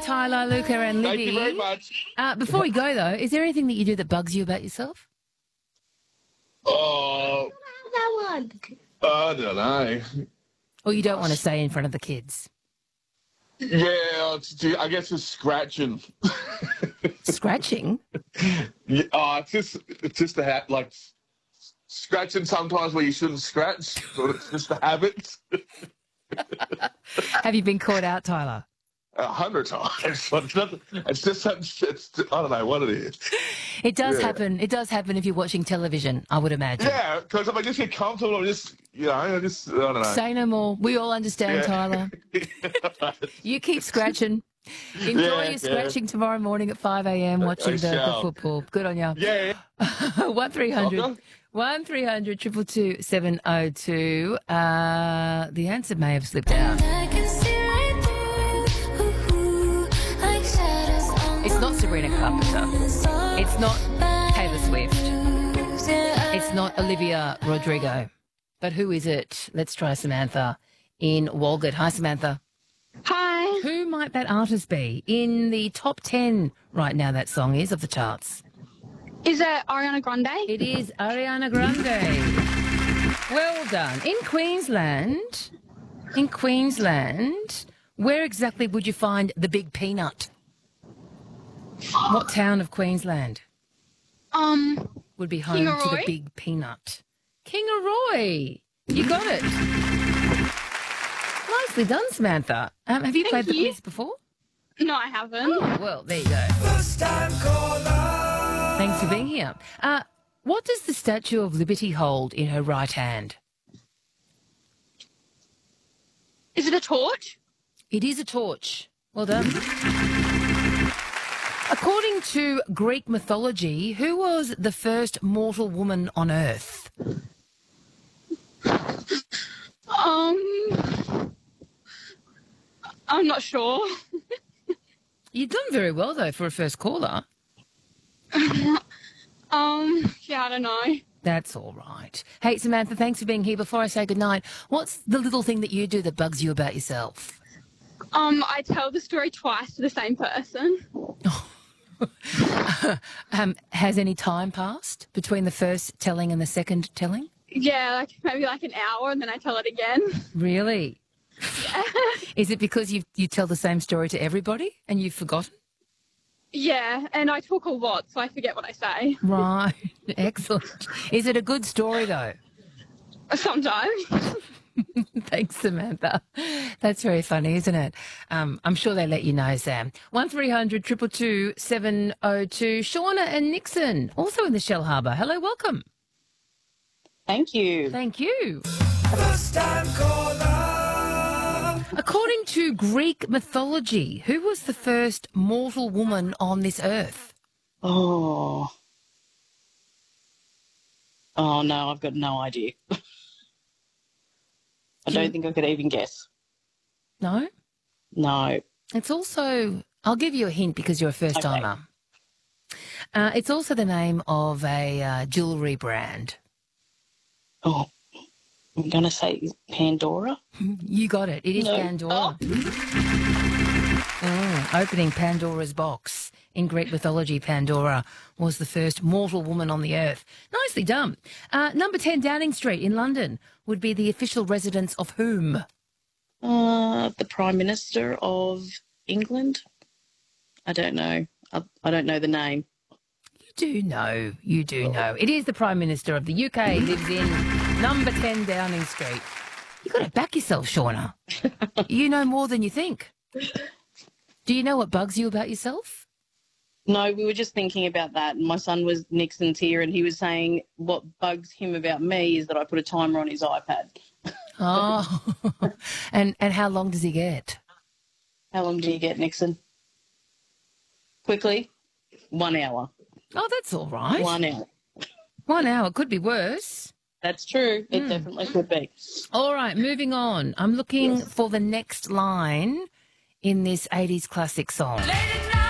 Tyler, Luca and Libby. Thank you very much. Before we go, though, is there anything that you do that bugs you about yourself? Oh, That one. I don't know. Or you don't want to say in front of the kids? Yeah, I guess it's scratching. Scratching? Yeah, it's just a like scratching sometimes where you shouldn't scratch, but it's just a habit. Have you been caught out, Tyler? 100 times. But it's just I don't know what it is. It does Yeah. happen. It does happen if you're watching television, I would imagine. Yeah, because if I just get comfortable, I don't know. Say no more. We all understand, Yeah. Tyler. You keep scratching. Enjoy Yeah, your scratching tomorrow morning at 5 a.m. watching I the shall. football. Good on you. Yeah. 1300 222 702. The answer may have slipped out. It's not Sabrina Carpenter. It's not Taylor Swift. It's not Olivia Rodrigo. But who is it? Let's try Samantha in Walgett. Hi, Samantha. Hi. Who might that artist be? In the top 10 right now, that song is of the charts. Is it Ariana Grande? It is Ariana Grande. Well done. In Queensland, where exactly would you find the Big Peanut? What town of Queensland would be home to the Kingaroy? Big Peanut? Kingaroy. You got it. Nicely done, Samantha. Have you played the you. quiz before? No, I haven't. Oh, well, there you go. Thanks for being here. What does the Statue of Liberty hold in her right hand? Is it a torch? It is a torch. Well done. According to Greek mythology, who was the first mortal woman on Earth? I'm not sure. You've done very well, though, for a first caller. Yeah, I don't know. That's all right. Hey, Samantha, thanks for being here. Before I say goodnight, what's the little thing that you do that bugs you about yourself? I tell the story twice to the same person. Has any time passed between the first telling and the second telling? Yeah, maybe an hour, and then I tell it again. Really? Is it because you tell the same story to everybody and you've forgotten? Yeah, and I talk a lot, so I forget what I say. Right. Excellent. Is it a good story, though? Sometimes. Thanks, Samantha. That's very funny, isn't it? I'm sure they let you know, Sam. 1300 222 702. Shauna and Nixon, also in the Shell Harbour. Hello, welcome. Thank you. Thank you. According to Greek mythology, who was the first mortal woman on this earth? Oh no, I've got no idea. I don't think I could even guess. No? No. It's also, I'll give you a hint because you're a first-timer. It's also the name of a jewellery brand. Oh, I'm going to say Pandora. You got it. It is No. Pandora. Opening Pandora's box. In Greek mythology, Pandora was the first mortal woman on the earth. Nicely done. Number 10 Downing Street in London would be the official residence of whom? The Prime Minister of England. I don't know. I don't know the name. You do know. It is the Prime Minister of the UK, lives in number 10 Downing Street. You've got to back yourself, Shauna. You know more than you think. Do you know what bugs you about yourself? No, we were just thinking about that. My son was Nixon's here, and he was saying what bugs him about me is that I put a timer on his iPad. Oh, and how long does he get? How long do you get, Nixon? Quickly, 1 hour. Oh, that's all right. 1 hour. 1 hour could be worse. That's true. It definitely could be. All right, moving on. I'm looking for the next line in this 80s classic song.